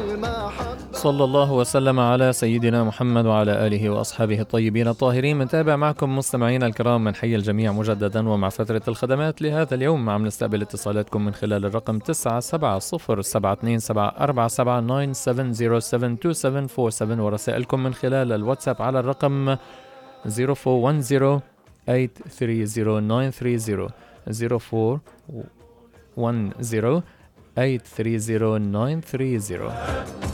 صلى الله وسلم على سيدنا محمد وعلى آله وأصحابه الطيبين الطاهرين. منتابع معكم مستمعينا الكرام من حي الجميع مجددا ومع فترة الخدمات لهذا اليوم. عم نستقبل اتصالاتكم من خلال الرقم 970-727-4797 ورسائلكم من خلال الواتساب على الرقم 0410 830 930 0410 830 930.